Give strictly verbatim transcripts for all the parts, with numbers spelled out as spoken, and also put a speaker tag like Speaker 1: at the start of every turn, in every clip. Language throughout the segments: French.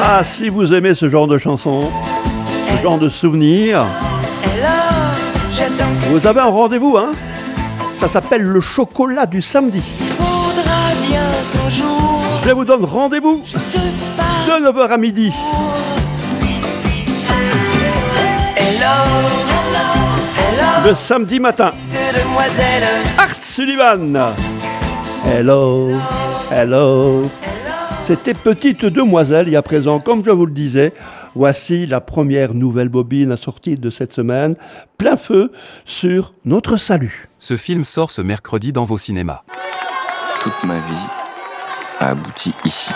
Speaker 1: Ah, si vous aimez ce genre de chansons, ce genre de souvenirs, vous avez un rendez-vous, hein. Ça s'appelle le chocolat du samedi. Je vous donne rendez-vous de neuf heures à midi. Le samedi matin. Art Sullivan. Hello, hello. C'était Petite Demoiselle il y a présent, comme je vous le disais. Voici la première nouvelle bobine assortie de cette semaine, plein feu sur notre salut.
Speaker 2: Ce film sort ce mercredi dans vos cinémas.
Speaker 3: Toute ma vie a abouti ici.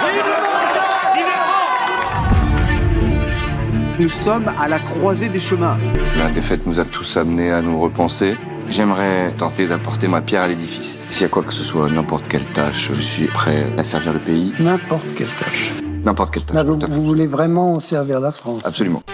Speaker 4: Nous sommes à la croisée des chemins.
Speaker 3: La défaite nous a tous amenés à nous repenser. J'aimerais tenter d'apporter ma pierre à l'édifice. S'il y a quoi que ce soit, n'importe quelle tâche, je suis prêt à servir le pays.
Speaker 5: N'importe quelle tâche.
Speaker 3: N'importe quelle tâche.
Speaker 5: Là, donc, vous voulez vraiment servir la France?
Speaker 3: Absolument.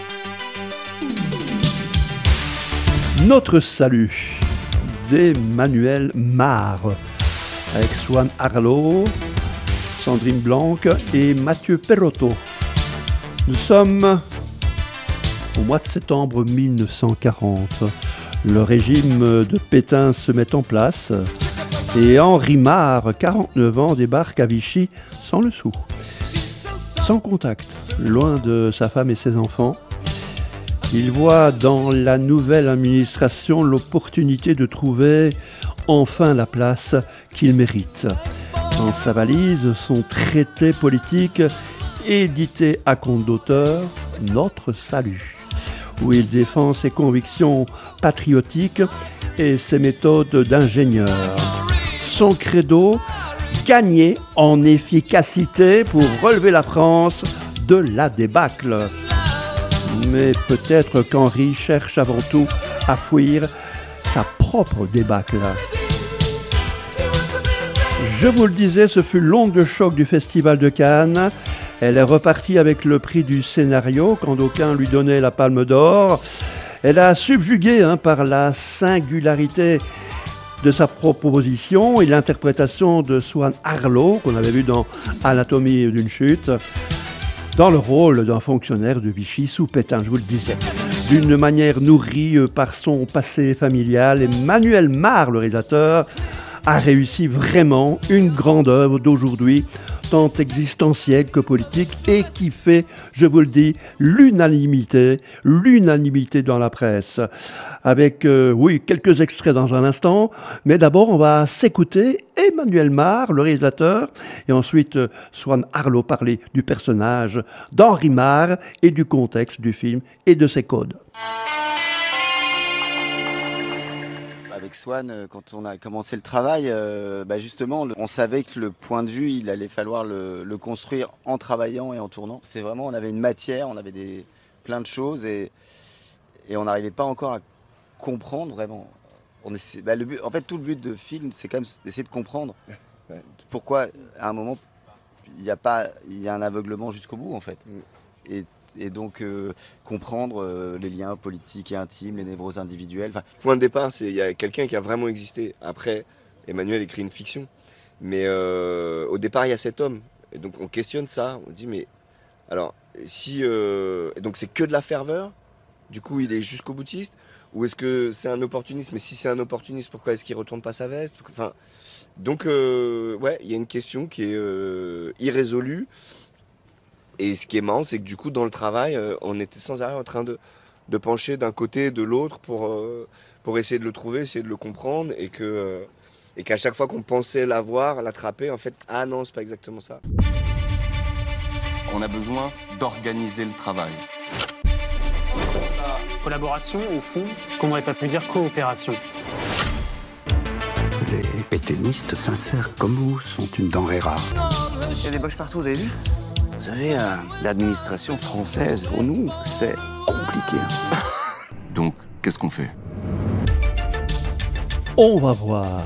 Speaker 1: Notre salut d'Emmanuel Mare, avec Swan Arlo, Sandrine Blanc et Mathieu Perrotto. Nous sommes au mois de septembre mille neuf cent quarante. Le régime de Pétain se met en place et Henri Mare, quarante-neuf ans, débarque à Vichy sans le sou. Sans contact, loin de sa femme et ses enfants. Il voit dans la nouvelle administration l'opportunité de trouver enfin la place qu'il mérite. Dans sa valise, son traité politique édité à compte d'auteur, Notre salut, où il défend ses convictions patriotiques et ses méthodes d'ingénieur. Son credo, gagner en efficacité pour relever la France de la débâcle. Mais peut-être qu'Henri cherche avant tout à fuir sa propre débâcle. Je vous le disais, ce fut l'onde de choc du Festival de Cannes. Elle est repartie avec le prix du scénario quand d'aucuns lui donnaient la Palme d'Or. Elle a subjugué hein, par la singularité de sa proposition et l'interprétation de Swan Arlo, qu'on avait vu dans Anatomie d'une chute, dans le rôle d'un fonctionnaire de Vichy sous Pétain, je vous le disais. D'une manière nourrie par son passé familial, Emmanuel Mare, le réalisateur, a réussi vraiment une grande œuvre d'aujourd'hui, tant existentielle que politique, et qui fait, je vous le dis, l'unanimité, l'unanimité dans la presse. Avec, euh, oui, quelques extraits dans un instant, mais d'abord, on va s'écouter Emmanuel Mare, le réalisateur, et ensuite euh, Swan Arlo parler du personnage d'Henri Mare et du contexte du film et de ses codes.
Speaker 6: Avec Swan, quand on a commencé le travail, euh, bah justement, on savait que le point de vue, il allait falloir le, le construire en travaillant et en tournant. C'est vraiment, on avait une matière, on avait des, plein de choses et, et on n'arrivait pas encore à comprendre vraiment. On essaie, bah le but, en fait, tout le but de film, c'est quand même d'essayer de comprendre pourquoi, à un moment, il y a pas, il y a un aveuglement jusqu'au bout, en fait. Et, Et donc euh, comprendre euh, les liens politiques et intimes, les névroses individuelles. Enfin,
Speaker 7: point de départ, c'est il y a quelqu'un qui a vraiment existé. Après, Emmanuel écrit une fiction. Mais euh, au départ, il y a cet homme. Et donc on questionne ça. On dit, mais alors, si. Euh, et donc c'est que de la ferveur. Du coup, il est jusqu'au boutiste. Ou est-ce que c'est un opportuniste? Mais si c'est un opportuniste, pourquoi est-ce qu'il ne retourne pas sa veste? Enfin, donc, euh, ouais, il y a une question qui est euh, irrésolue. Et ce qui est marrant, c'est que du coup, dans le travail, euh, on était sans arrêt en train de, de pencher d'un côté, de l'autre, pour, euh, pour essayer de le trouver, essayer de le comprendre, et, que, euh, et qu'à chaque fois qu'on pensait l'avoir, l'attraper, en fait, ah non, c'est pas exactement ça.
Speaker 3: On a besoin d'organiser le travail.
Speaker 8: Collaboration, au fond, qu'on n'aurait pas pu dire coopération.
Speaker 9: Les pétainistes sincères comme vous sont une denrée rare.
Speaker 6: il y a des boches partout, vous avez vu?
Speaker 3: Vous savez, euh, l'administration française, pour nous, c'est compliqué. Donc, qu'est-ce qu'on fait?
Speaker 1: On va voir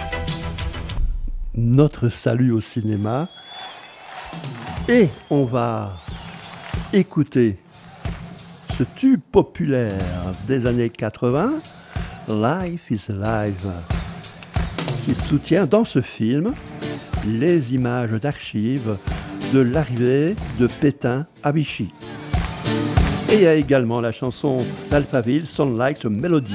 Speaker 1: Notre salut au cinéma et on va écouter ce tube populaire des années quatre-vingts, Life is Alive, qui soutient dans ce film les images d'archives de l'arrivée de Pétain à Vichy. Et il y a également la chanson d'Alphaville, Sound Like a Melody.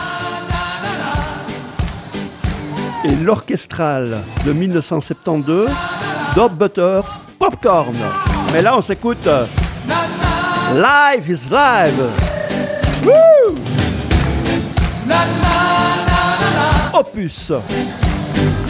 Speaker 1: Et l'orchestral de dix-neuf cent soixante-douze, Dot Butter Popcorn. Mais là, on s'écoute Life is Live. Woo! Opus.